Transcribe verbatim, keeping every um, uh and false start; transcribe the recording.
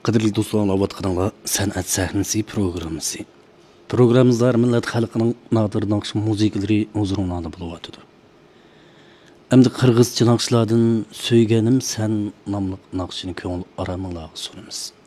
Qadrli do'stlar, avvatqanlar san'at sahnasi programmasi. Programmamizda millat xalqining nodir naqsh musiqalari huzurunda bo'lyapti. Endi qirg'izcha naqshlardan Söyganim sen nomli naqshini ko'ngil araminglarga sunamiz.